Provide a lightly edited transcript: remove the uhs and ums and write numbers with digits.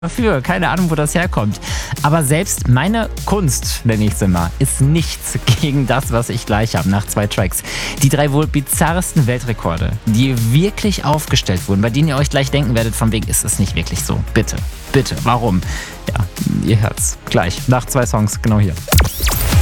dafür. Keine Ahnung, wo das herkommt. Aber selbst meine Kunst, nenne ich es immer, ist nichts gegen das, was ich gleich habe nach 2 Tracks. Die 3 wohl bizarresten Weltrekorde, die wirklich aufgestellt wurden, bei denen ihr euch gleich denken werdet, von wegen ist es nicht wirklich so. Bitte, bitte, warum? Ja, ihr hört's gleich nach 2 Songs, genau hier.